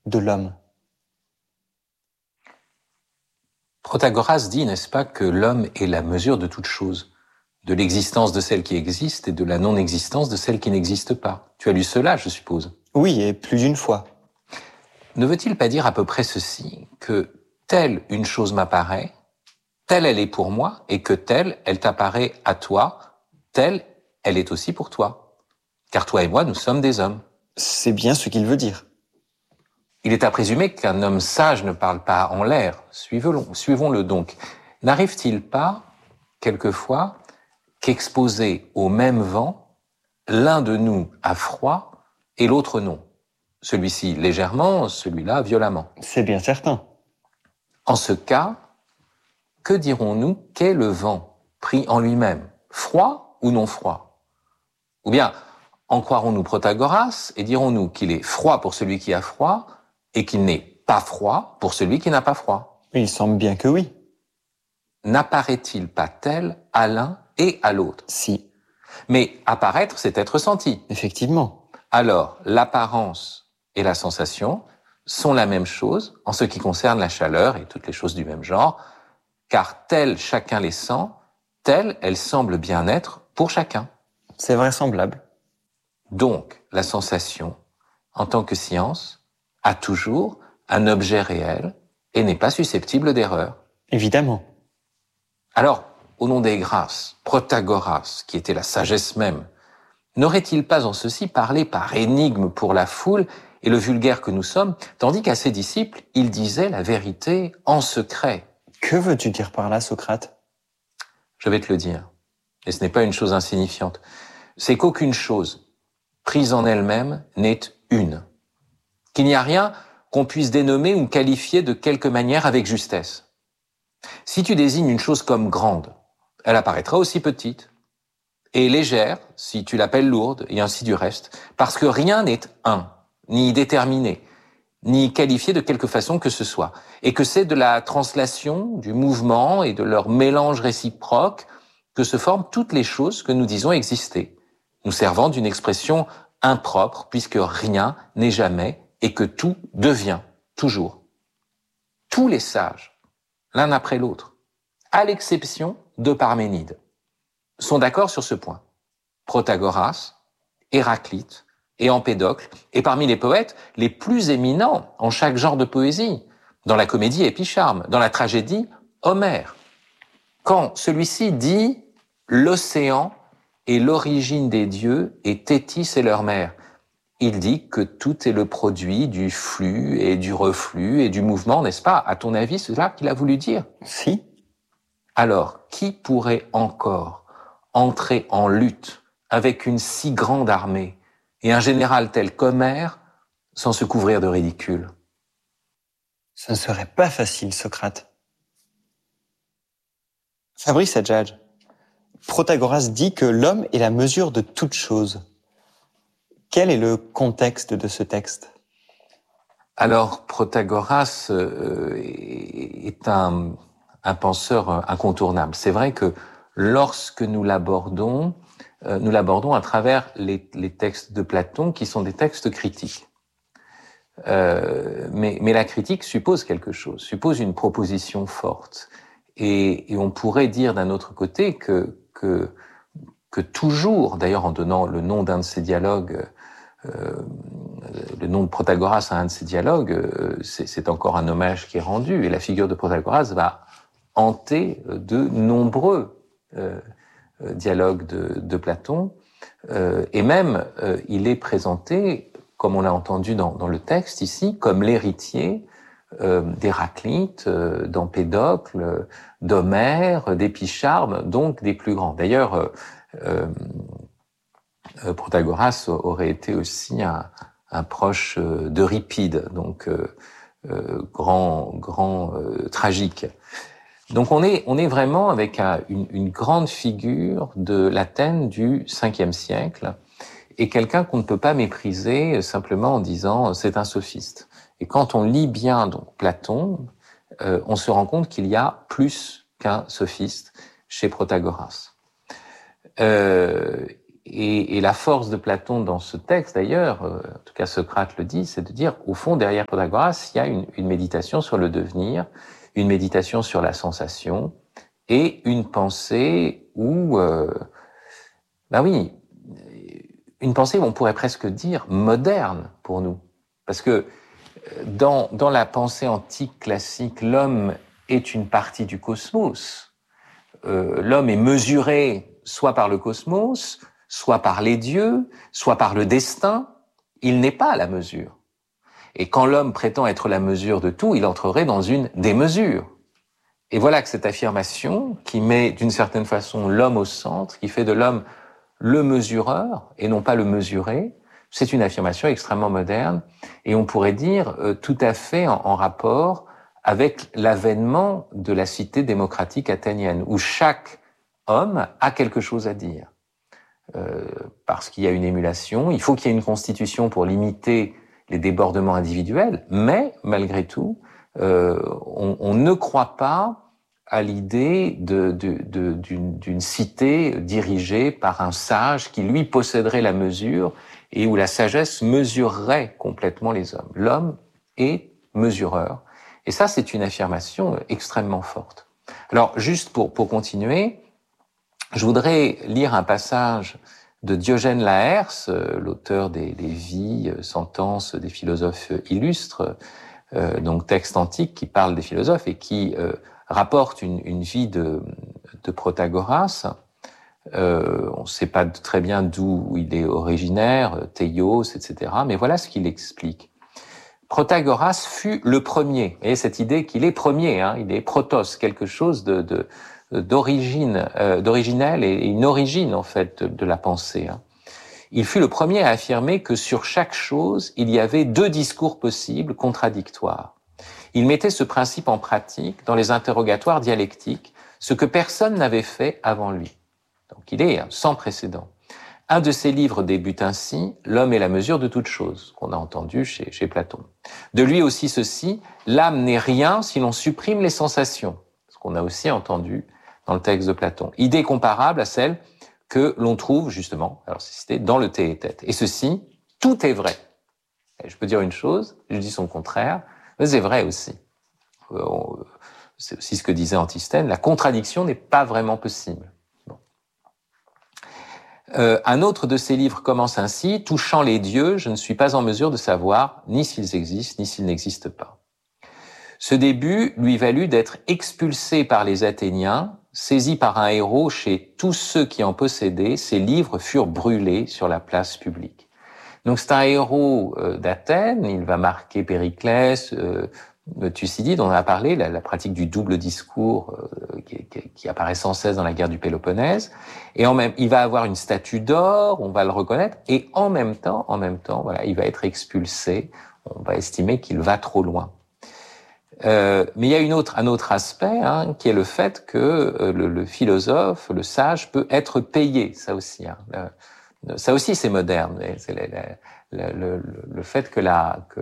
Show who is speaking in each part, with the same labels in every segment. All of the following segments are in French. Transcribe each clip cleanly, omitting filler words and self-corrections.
Speaker 1: de l'homme?
Speaker 2: Protagoras dit, n'est-ce pas, que l'homme est la mesure de toute chose, de l'existence de celle qui existe et de la non-existence de celle qui n'existe pas. Tu as lu cela, je suppose.
Speaker 1: Oui, et plus d'une fois.
Speaker 2: Ne veut-il pas dire à peu près ceci, que telle une chose m'apparaît, telle elle est pour moi, et que telle elle t'apparaît à toi, telle elle est aussi pour toi. Car toi et moi, nous sommes des hommes.
Speaker 1: C'est bien ce qu'il veut dire.
Speaker 2: Il est à présumer qu'un homme sage ne parle pas en l'air. Suivons-le donc. N'arrive-t-il pas, quelquefois, qu'exposé au même vent, l'un de nous a froid et l'autre non? Celui-ci légèrement, celui-là violemment.
Speaker 1: C'est bien certain.
Speaker 2: En ce cas, que dirons-nous qu'est le vent pris en lui-même? Froid ou non froid? Ou bien, en croirons-nous Protagoras et dirons-nous qu'il est froid pour celui qui a froid et qu'il n'est pas froid pour celui qui n'a pas froid?
Speaker 1: Il semble bien que oui.
Speaker 2: N'apparaît-il pas tel à l'un et à l'autre?
Speaker 1: Si.
Speaker 2: Mais apparaître, c'est être senti.
Speaker 1: Effectivement.
Speaker 2: Alors, l'apparence et la sensation sont la même chose en ce qui concerne la chaleur et toutes les choses du même genre, car tel chacun les sent, tel elles semblent bien être pour chacun.
Speaker 1: C'est vraisemblable.
Speaker 2: Donc, la sensation, en tant que science, a toujours un objet réel et n'est pas susceptible d'erreur.
Speaker 1: Évidemment.
Speaker 2: Alors, au nom des grâces, Protagoras, qui était la sagesse même, n'aurait-il pas en ceci parlé par énigme pour la foule et le vulgaire que nous sommes, tandis qu'à ses disciples, il disait la vérité en secret?
Speaker 1: Que veux-tu dire par là, Socrate?
Speaker 2: Je vais te le dire, et ce n'est pas une chose insignifiante. C'est qu'aucune chose, prise en elle-même, n'est une. Qu'il n'y a rien qu'on puisse dénommer ou qualifier de quelque manière avec justesse. Si tu désignes une chose comme grande, elle apparaîtra aussi petite, et légère si tu l'appelles lourde, et ainsi du reste, parce que rien n'est un, ni déterminé, ni qualifié de quelque façon que ce soit, et que c'est de la translation, du mouvement et de leur mélange réciproque que se forment toutes les choses que nous disons exister, nous servant d'une expression impropre, puisque rien n'est jamais et que tout devient toujours. Tous les sages, l'un après l'autre, à l'exception de Parménide, sont d'accord sur ce point. Protagoras, Héraclite et Empédocle, et parmi les poètes les plus éminents en chaque genre de poésie, dans la comédie Épicharme, dans la tragédie Homère. Quand celui-ci dit « l'océan est l'origine des dieux et Thétis est leur mère », il dit que tout est le produit du flux et du reflux et du mouvement, n'est-ce pas? À ton avis, c'est là qu'il a voulu dire?
Speaker 1: Si.
Speaker 2: Alors, qui pourrait encore entrer en lutte avec une si grande armée et un général tel qu'Homère sans se couvrir de ridicule?
Speaker 1: Ce ne serait pas facile, Socrate. Fabrice Adjadj, Protagoras dit que l'homme est la mesure de toute chose. Quel est le contexte de ce texte?
Speaker 2: Alors, Protagoras est un penseur incontournable. C'est vrai que lorsque nous l'abordons à travers les textes de Platon, qui sont des textes critiques. Mais la critique suppose quelque chose, suppose une proposition forte. Et on pourrait dire d'un autre côté que toujours, d'ailleurs en donnant le nom d'un de ces dialogues, le nom de Protagoras à un de ces dialogues, c'est encore un hommage qui est rendu, et la figure de Protagoras va hanter de nombreux dialogues de Platon, et même il est présenté, comme on l'a entendu dans le texte ici, comme l'héritier d'Héraclite, d'Empédocle, d'Homère, d'Épicharme, donc des plus grands. D'ailleurs, Protagoras aurait été aussi un proche d'Euripide, donc grand tragique. Donc on est vraiment avec une grande figure de l'Athènes du 5e siècle et quelqu'un qu'on ne peut pas mépriser simplement en disant c'est un sophiste. Et quand on lit bien donc Platon, on se rend compte qu'il y a plus qu'un sophiste chez Protagoras. Et la force de Platon dans ce texte, d'ailleurs, en tout cas Socrate le dit, c'est de dire, au fond, derrière Protagoras, il y a une méditation sur le devenir, une méditation sur la sensation, et une pensée où, une pensée où on pourrait presque dire moderne pour nous. Parce que dans la pensée antique classique, l'homme est une partie du cosmos. L'homme est mesuré soit par le cosmos, soit par les dieux, soit par le destin. Il n'est pas à la mesure. Et quand l'homme prétend être la mesure de tout, il entrerait dans une démesure. Et voilà que cette affirmation, qui met d'une certaine façon l'homme au centre, qui fait de l'homme le mesureur et non pas le mesuré, c'est une affirmation extrêmement moderne et on pourrait dire tout à fait en rapport avec l'avènement de la cité démocratique athénienne, où chaque homme a quelque chose à dire. Parce qu'il y a une émulation, il faut qu'il y ait une constitution pour limiter les débordements individuels, mais malgré tout, on ne croit pas à l'idée d'une cité dirigée par un sage qui, lui, posséderait la mesure et où la sagesse mesurerait complètement les hommes. L'homme est mesureur. Et ça, c'est une affirmation extrêmement forte. Alors, juste pour continuer, je voudrais lire un passage de Diogène Laërce, l'auteur des Vies, sentences des philosophes illustres, donc texte antique qui parle des philosophes et qui rapporte une vie de Protagoras. On ne sait pas très bien d'où il est originaire, Théios, etc. Mais voilà ce qu'il explique. Protagoras fut le premier. Vous voyez cette idée qu'il est premier, hein, il est protos, quelque chose d'originel et une origine en fait de la pensée. Hein. Il fut le premier à affirmer que sur chaque chose, il y avait deux discours possibles, contradictoires. Il mettait ce principe en pratique dans les interrogatoires dialectiques, ce que personne n'avait fait avant lui. Donc il est sans précédent. Un de ses livres débute ainsi, « L'homme est la mesure de toute chose », qu'on a entendu chez Platon. De lui aussi ceci, « L'âme n'est rien si l'on supprime les sensations », ce qu'on a aussi entendu dans le texte de Platon. Idée comparable à celle que l'on trouve justement, alors c'est cité, dans le Théétète. Et ceci, tout est vrai. Et je peux dire une chose, je dis son contraire, mais c'est vrai aussi. C'est aussi ce que disait Antisthène, la contradiction n'est pas vraiment possible. Un autre de ses livres commence ainsi, « Touchant les dieux, je ne suis pas en mesure de savoir ni s'ils existent, ni s'ils n'existent pas. » Ce début lui valut d'être expulsé par les Athéniens, saisi par un héros chez tous ceux qui en possédaient, ses livres furent brûlés sur la place publique. Donc c'est un héros d'Athènes, il va marquer Périclès, Thucydide, dont on a parlé, la pratique du double discours qui apparaît sans cesse dans la guerre du Péloponnèse, et il va avoir une statue d'or, on va le reconnaître, et en même temps, voilà, il va être expulsé, on va estimer qu'il va trop loin. Mais il y a un autre aspect, hein, qui est le fait que le philosophe, le sage, peut être payé, ça aussi. Hein. Ça aussi, c'est moderne. C'est le fait que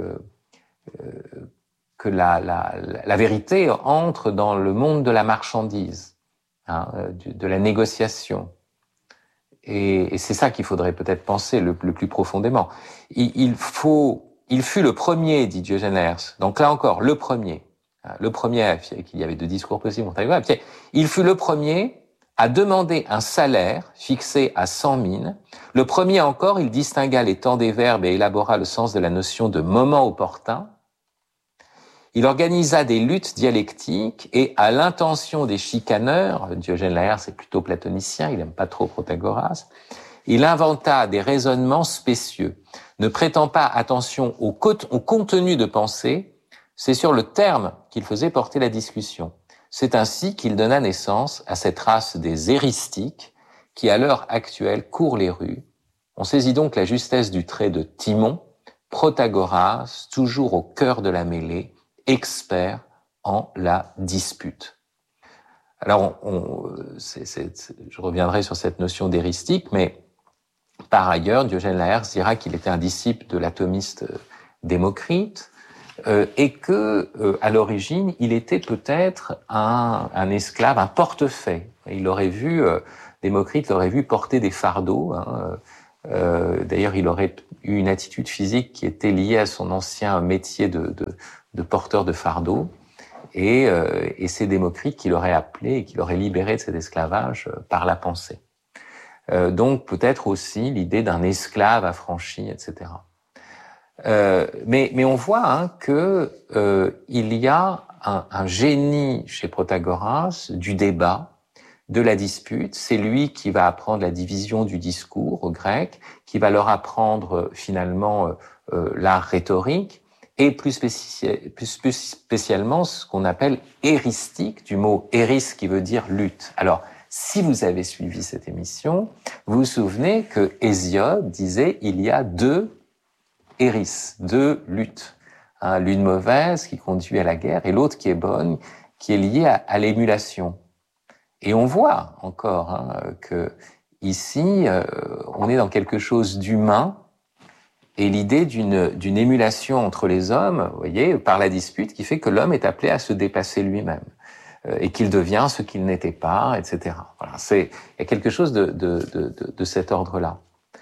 Speaker 2: la vérité entre dans le monde de la marchandise, hein, de la négociation. Et c'est ça qu'il faudrait peut-être penser le plus profondément. Il fut le premier, dit Diogène Laërce. Donc là encore, le premier qu'il y avait deux discours possibles. Il fut le premier à demander un salaire fixé à 100 mines. Le premier encore, il distingua les temps des verbes et élabora le sens de la notion de moment opportun. Il organisa des luttes dialectiques et, à l'intention des chicaneurs, Diogène Laërce est plutôt platonicien, il n'aime pas trop Protagoras, il inventa des raisonnements spécieux. Ne prêtant pas attention au contenu de pensée, c'est sur le terme qu'il faisait porter la discussion. C'est ainsi qu'il donna naissance à cette race des héristiques qui, à l'heure actuelle, court les rues. On saisit donc la justesse du trait de Timon, Protagoras, toujours au cœur de la mêlée, expert en la dispute. Alors, je reviendrai sur cette notion d'héristique, mais par ailleurs, Diogène Laërce dira qu'il était un disciple de l'atomiste Démocrite, et que, à l'origine, il était peut-être un esclave, un portefaix. Il aurait vu Démocrite l'aurait vu porter des fardeaux. Hein. D'ailleurs, il aurait eu une attitude physique qui était liée à son ancien métier de porteur de fardeaux. Et c'est Démocrite qui l'aurait appelé et qui l'aurait libéré de cet esclavage par la pensée. Donc peut-être aussi l'idée d'un esclave affranchi, etc. Mais on voit hein, que il y a un génie chez Protagoras du débat, de la dispute. C'est lui qui va apprendre la division du discours aux Grecs, qui va leur apprendre finalement l'art rhétorique et plus spécialement ce qu'on appelle héristique, du mot héris qui veut dire lutte. Alors, si vous avez suivi cette émission, vous vous souvenez que Hésiode disait il y a deux héris, deux luttes. Hein, l'une mauvaise qui conduit à la guerre et l'autre qui est bonne, qui est liée à l'émulation. Et on voit encore hein, que ici, on est dans quelque chose d'humain et l'idée d'une émulation entre les hommes, vous voyez, par la dispute, qui fait que l'homme est appelé à se dépasser lui-même et qu'il devient ce qu'il n'était pas, etc. Voilà, il y a quelque chose de cet ordre-là.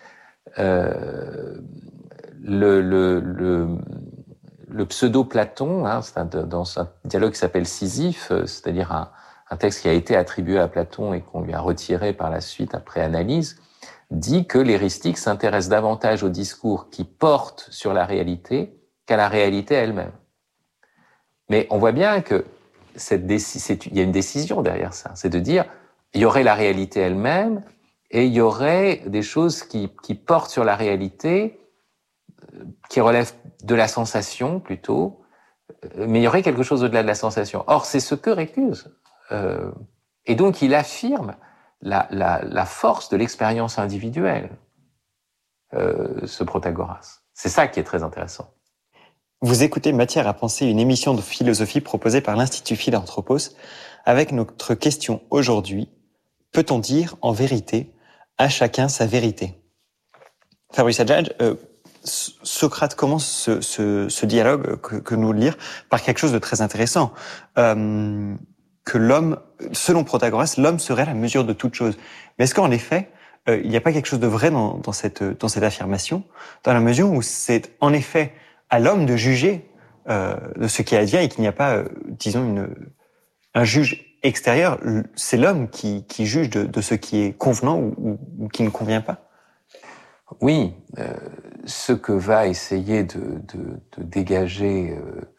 Speaker 2: Le pseudo-Platon, hein, dans un dialogue qui s'appelle Sisyphe, c'est-à-dire un texte qui a été attribué à Platon et qu'on lui a retiré par la suite après analyse, dit que l'héristique s'intéresse davantage au discours qui porte sur la réalité qu'à la réalité elle-même. Mais on voit bien que il y a une décision derrière ça, c'est de dire il y aurait la réalité elle-même et il y aurait des choses qui portent sur la réalité, qui relèvent de la sensation plutôt, mais il y aurait quelque chose au-delà de la sensation. Or, c'est ce que récuse. Et donc, il affirme la force de l'expérience individuelle, ce Protagoras. C'est ça qui est très intéressant.
Speaker 1: Vous écoutez Matière à penser, une émission de philosophie proposée par l'Institut Philanthropos, avec notre question aujourd'hui, peut-on dire en vérité à chacun sa vérité? Fabrice Adjadj, Socrate commence ce dialogue que nous lire par quelque chose de très intéressant. Que l'homme, selon Protagoras, l'homme serait la mesure de toute chose. Mais est-ce qu'en effet, il n'y a pas quelque chose de vrai dans cette affirmation, dans la mesure où c'est en effet à l'homme de juger de ce qui advient et qu'il n'y a pas, disons, un juge extérieur. C'est l'homme qui juge de ce qui est convenant ou qui ne convient pas.
Speaker 2: Oui, ce que va essayer de dégager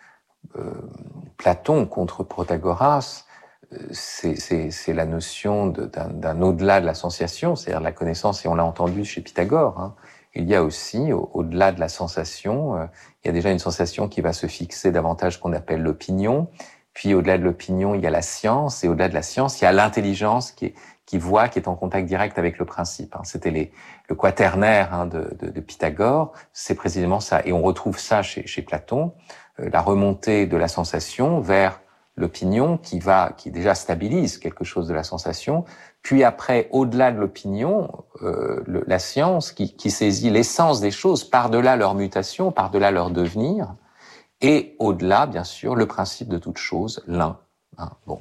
Speaker 2: Platon contre Protagoras, c'est la notion d'un au-delà de la sensation, c'est-à-dire la connaissance, et on l'a entendu chez Pythagore. Hein. Il y a aussi, au-delà de la sensation, il y a déjà une sensation qui va se fixer davantage qu'on appelle l'opinion, puis au-delà de l'opinion, il y a la science, et au-delà de la science, il y a l'intelligence qui voit, qui est en contact direct avec le principe. Hein. C'était le quaternaire hein, de Pythagore, c'est précisément ça. Et on retrouve ça chez Platon, la remontée de la sensation vers l'opinion qui déjà stabilise quelque chose de la sensation, puis après, au-delà de l'opinion, la science qui saisit l'essence des choses par-delà leur mutation, par-delà leur devenir, et au-delà, bien sûr, le principe de toute chose, l'un. Hein, bon.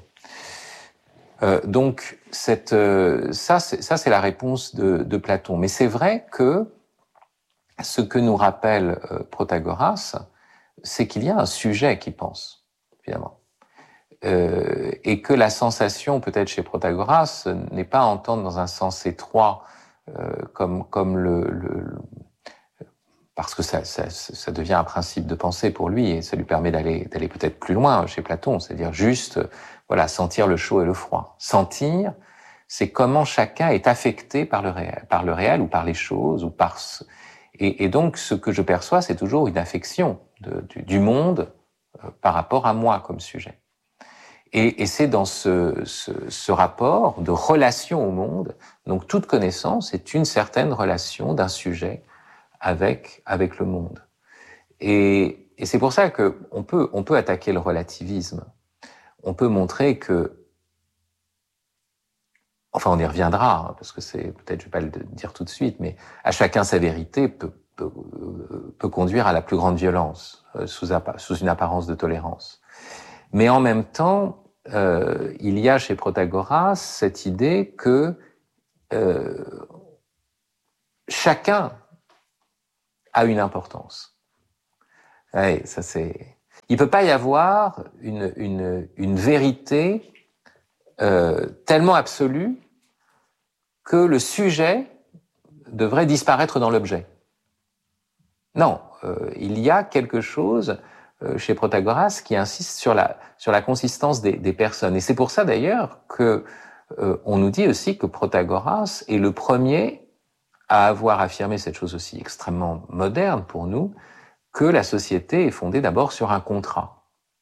Speaker 2: Donc, ça, c'est la réponse de Platon. Mais c'est vrai que ce que nous rappelle Protagoras, c'est qu'il y a un sujet qui pense, évidemment. Et que la sensation, peut-être chez Protagoras, n'est pas à entendre dans un sens étroit, comme parce que ça devient un principe de pensée pour lui, et ça lui permet d'aller peut-être plus loin chez Platon, c'est-à-dire juste, voilà, sentir le chaud et le froid. Sentir, c'est comment chacun est affecté par le réel ou par les choses, ou par et donc ce que je perçois, c'est toujours une affection du monde par rapport à moi comme sujet. Et c'est dans ce rapport de relation au monde, donc toute connaissance est une certaine relation d'un sujet avec le monde. Et c'est pour ça que on peut attaquer le relativisme. On peut montrer que, enfin on y reviendra, hein, parce que peut-être je vais pas le dire tout de suite, mais à chacun sa vérité peut conduire à la plus grande violence, sous une apparence de tolérance. Mais en même temps, il y a chez Protagoras cette idée que chacun a une importance. Ouais, ça c'est. Il peut pas y avoir une vérité tellement absolue que le sujet devrait disparaître dans l'objet. Non, il y a quelque chose chez Protagoras qui insiste sur la consistance des personnes. Et c'est pour ça d'ailleurs que on nous dit aussi que Protagoras est le premier à avoir affirmé cette chose aussi extrêmement moderne pour nous, que la société est fondée d'abord sur un contrat.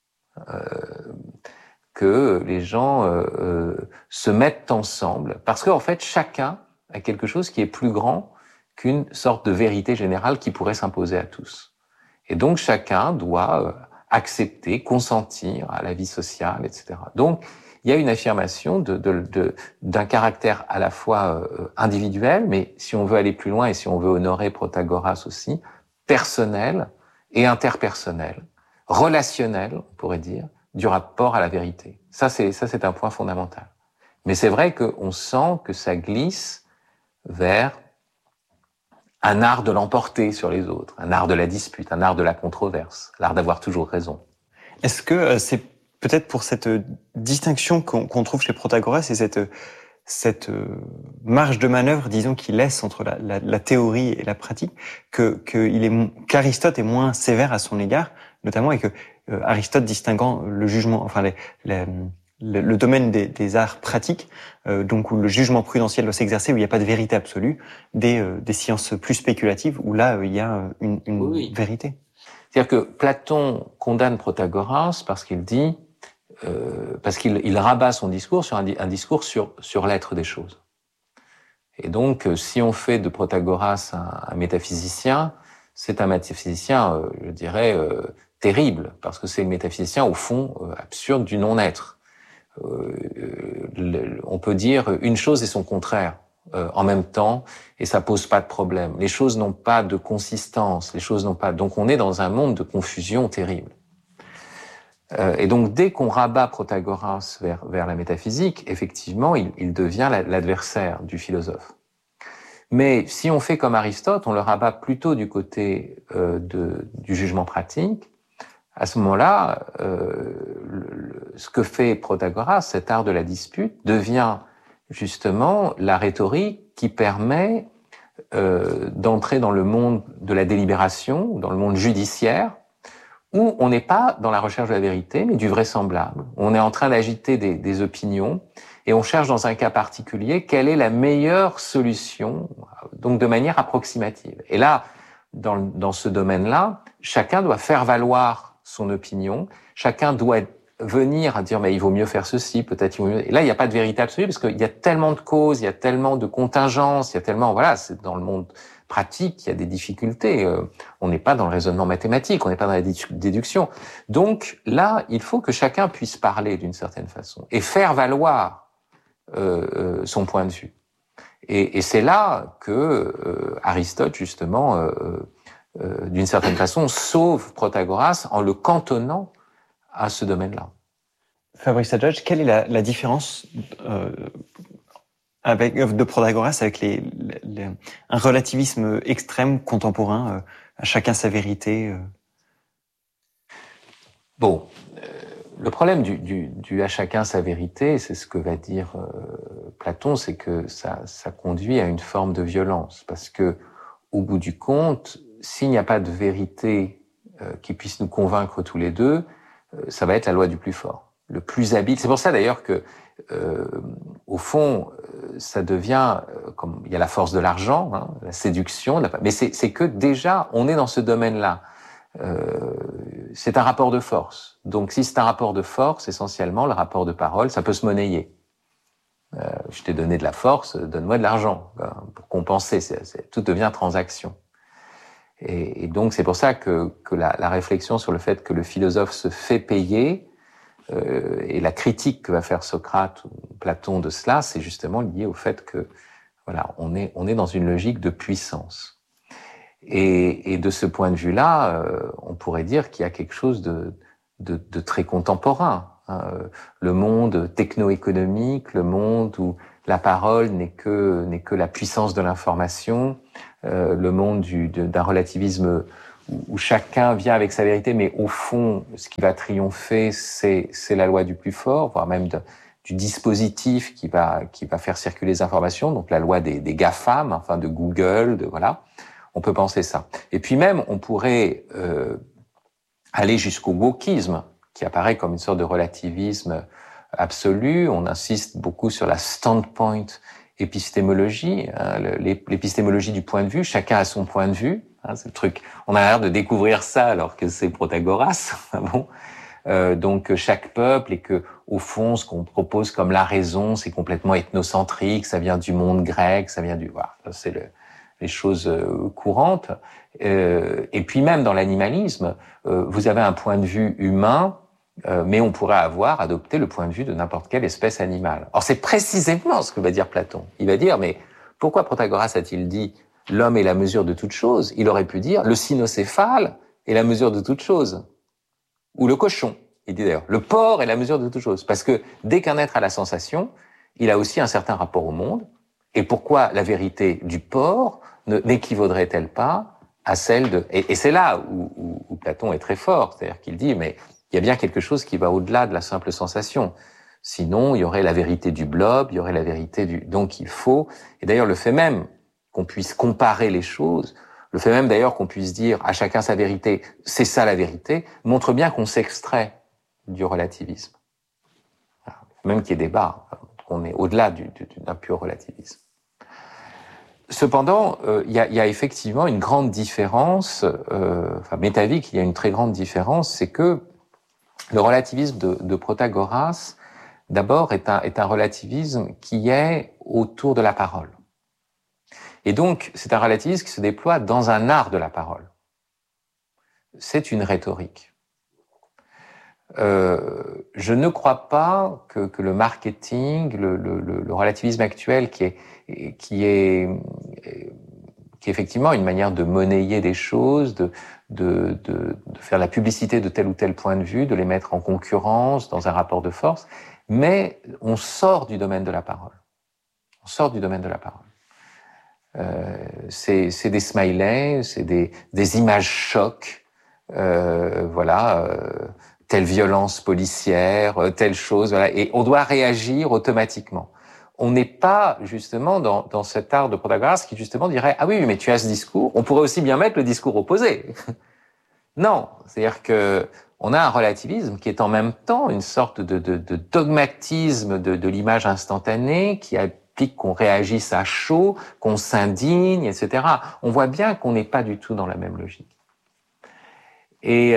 Speaker 2: Que les gens se mettent ensemble, parce qu'en fait, chacun a quelque chose qui est plus grand qu'une sorte de vérité générale qui pourrait s'imposer à tous. Et donc, chacun doit accepter, consentir à la vie sociale, etc. Donc, il y a une affirmation d'un caractère à la fois individuel, mais si on veut aller plus loin et si on veut honorer Protagoras aussi, personnel et interpersonnel, relationnel, on pourrait dire, du rapport à la vérité. Ça, c'est un point fondamental. Mais c'est vrai qu'on sent que ça glisse vers un art de l'emporter sur les autres, un art de la dispute, un art de la controverse, l'art d'avoir toujours raison.
Speaker 1: Est-ce que c'est peut-être pour cette distinction qu'on trouve chez Protagoras et cette marge de manœuvre, disons, qu'il laisse entre la théorie et la pratique, qu'Aristote est moins sévère à son égard, notamment, et que Aristote distinguant le jugement, enfin le domaine des arts pratiques, donc où le jugement prudentiel doit s'exercer, où il n'y a pas de vérité absolue, des sciences plus spéculatives, où là il y a une oui. Vérité.
Speaker 2: C'est-à-dire que Platon condamne Protagoras parce qu'il dit, parce qu'il rabat son discours sur un discours sur l'être des choses. Et donc, si on fait de Protagoras un métaphysicien, c'est un métaphysicien, je dirais, terrible, parce que c'est le métaphysicien, au fond, absurde du non-être. On peut dire une chose et son contraire en même temps, et ça pose pas de problème. Les choses n'ont pas de consistance, les choses n'ont pas... Donc on est dans un monde de confusion terrible. Et donc dès qu'on rabat Protagoras vers la métaphysique, effectivement, il devient l'adversaire du philosophe. Mais si on fait comme Aristote, on le rabat plutôt du côté du jugement pratique. À ce moment-là, ce que fait Protagoras, cet art de la dispute, devient justement la rhétorique qui permet d'entrer dans le monde de la délibération, dans le monde judiciaire, où on n'est pas dans la recherche de la vérité, mais du vraisemblable. On est en train d'agiter des opinions, et on cherche dans un cas particulier quelle est la meilleure solution, donc de manière approximative. Et là, dans ce domaine-là, chacun doit faire valoir son opinion, chacun doit venir à dire mais il vaut mieux faire ceci, peut-être il vaut mieux... Et là, il n'y a pas de vérité absolue parce qu'il y a tellement de causes, il y a tellement de contingences, il y a tellement... Voilà, c'est dans le monde pratique, il y a des difficultés. On n'est pas dans le raisonnement mathématique, on n'est pas dans la déduction. Donc là, il faut que chacun puisse parler d'une certaine façon et faire valoir son point de vue. Et c'est là que Aristote, justement... d'une certaine façon, sauve Protagoras en le cantonnant à ce domaine-là.
Speaker 1: Fabrice Adjadj, quelle est la différence de Protagoras avec un relativisme extrême contemporain, à chacun sa vérité
Speaker 2: Bon, le problème du à chacun sa vérité, c'est ce que va dire Platon, c'est que ça conduit à une forme de violence, parce que au bout du compte, s'il n'y a pas de vérité qui puisse nous convaincre tous les deux, ça va être la loi du plus fort, le plus habile. C'est pour ça d'ailleurs que, au fond, ça devient comme il y a la force de l'argent, hein, la séduction, mais c'est que déjà on est dans ce domaine-là. C'est un rapport de force. Donc, si c'est un rapport de force, essentiellement, le rapport de parole, ça peut se monnayer. Je t'ai donné de la force, donne-moi de l'argent pour compenser. Tout devient transaction. Et donc, c'est pour ça que la réflexion sur le fait que le philosophe se fait payer et la critique que va faire Socrate ou Platon de cela, c'est justement lié au fait que voilà, on est dans une logique de puissance. Et de ce point de vue-là, on pourrait dire qu'il y a quelque chose de très contemporain. Hein. Le monde techno-économique, le monde où la parole n'est que la puissance de l'information, le monde d'un relativisme où chacun vient avec sa vérité, mais au fond, ce qui va triompher, c'est la loi du plus fort, voire même du dispositif qui va faire circuler les informations, donc la loi des GAFAM, enfin de Google, voilà. On peut penser ça. Et puis même, on pourrait aller jusqu'au wokisme, qui apparaît comme une sorte de relativisme absolu. On insiste beaucoup sur la standpoint épistémologie, hein, l'épistémologie du point de vue. Chacun a son point de vue. Hein, c'est le truc. On a l'air de découvrir ça alors que c'est Protagoras. Bon. Donc chaque peuple, et que au fond, ce qu'on propose comme la raison, c'est complètement ethnocentrique. Ça vient du monde grec, ça vient du. Voilà, c'est les choses courantes. Et puis même dans l'animalisme, vous avez un point de vue humain. Mais on pourrait adopté le point de vue de n'importe quelle espèce animale. Or, c'est précisément ce que va dire Platon. Il va dire, mais pourquoi Protagoras a-t-il dit « l'homme est la mesure de toute chose » Il aurait pu dire « le cynocéphale est la mesure de toute chose ». Ou le cochon. Il dit d'ailleurs « le porc est la mesure de toute chose ». Parce que dès qu'un être a la sensation, il a aussi un certain rapport au monde. Et pourquoi la vérité du porc n'équivaudrait-elle pas à celle de... Et c'est là où Platon est très fort. C'est-à-dire qu'il dit « mais il y a bien quelque chose qui va au-delà de la simple sensation. Sinon, il y aurait la vérité du blob, il y aurait la vérité du... Donc il faut... Et d'ailleurs, le fait même qu'on puisse comparer les choses, le fait même d'ailleurs qu'on puisse dire à chacun sa vérité, c'est ça la vérité, montre bien qu'on s'extrait du relativisme. Même qu'il y ait débat, qu'on est au-delà d'un pur relativisme. Cependant, il y a effectivement une grande différence, métavique, il y a une très grande différence, c'est que le relativisme de Protagoras, d'abord, est un relativisme qui est autour de la parole. Et donc, c'est un relativisme qui se déploie dans un art de la parole. C'est une rhétorique. Je ne crois pas que le marketing, le relativisme actuel, qui est effectivement une manière de monnayer des choses, de faire la publicité de tel ou tel point de vue, de les mettre en concurrence dans un rapport de force, mais on sort du domaine de la parole. On sort du domaine de la parole. C'est des smileys, c'est des images chocs, telle violence policière, telle chose, voilà, et on doit réagir automatiquement. On n'est pas justement dans cet art de Protagoras qui justement dirait « Ah oui, mais tu as ce discours, on pourrait aussi bien mettre le discours opposé. » Non, c'est-à-dire que on a un relativisme qui est en même temps une sorte de dogmatisme de l'image instantanée qui implique qu'on réagisse à chaud, qu'on s'indigne, etc. On voit bien qu'on n'est pas du tout dans la même logique. Et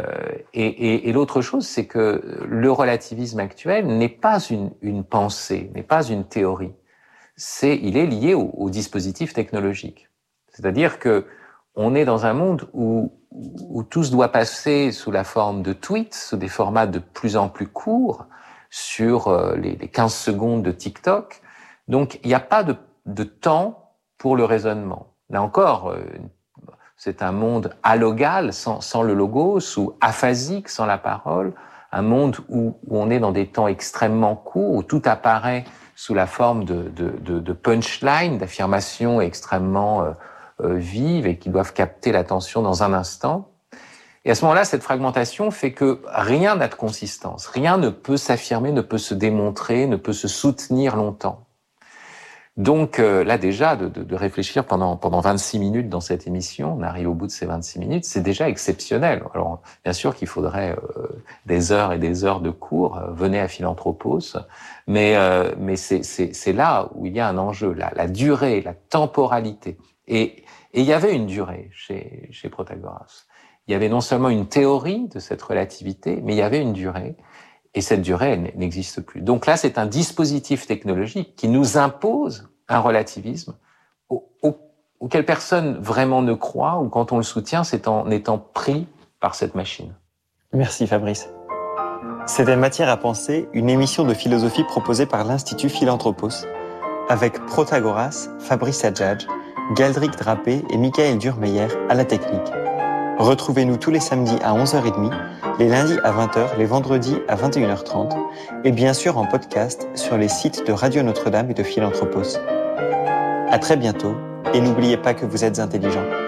Speaker 2: l'autre chose, c'est que le relativisme actuel n'est pas une pensée, n'est pas une théorie. Il est lié au dispositif technologique. C'est-à-dire que on est dans un monde où tout se doit passer sous la forme de tweets, sous des formats de plus en plus courts, sur les 15 secondes de TikTok. Donc, il n'y a pas de temps pour le raisonnement. Là encore, c'est un monde alogal, sans le logos, ou aphasique, sans la parole, un monde où on est dans des temps extrêmement courts, où tout apparaît sous la forme de punchline, d'affirmations extrêmement vives et qui doivent capter l'attention dans un instant. Et à ce moment-là, cette fragmentation fait que rien n'a de consistance, rien ne peut s'affirmer, ne peut se démontrer, ne peut se soutenir longtemps. Donc là déjà, de réfléchir pendant 26 minutes dans cette émission, on arrive au bout de ces 26 minutes, c'est déjà exceptionnel. Alors bien sûr qu'il faudrait des heures et des heures de cours, venez à Philanthropos, mais c'est là où il y a un enjeu, la durée, la temporalité. Et il y avait une durée chez Protagoras. Il y avait non seulement une théorie de cette relativité, mais il y avait une durée. Et cette durée, elle n'existe plus. Donc là, c'est un dispositif technologique qui nous impose un relativisme auquel personne vraiment ne croit, ou quand on le soutient, c'est en étant pris par cette machine.
Speaker 1: Merci Fabrice. C'était Matière à penser, une émission de philosophie proposée par l'Institut Philanthropos, avec Protagoras, Fabrice Adjadj, Galdric Drapé et Michael Durmeyer à la technique. Retrouvez-nous tous les samedis à 11h30, les lundis à 20h, les vendredis à 21h30 et bien sûr en podcast sur les sites de Radio Notre-Dame et de Philanthropos. À très bientôt et n'oubliez pas que vous êtes intelligents.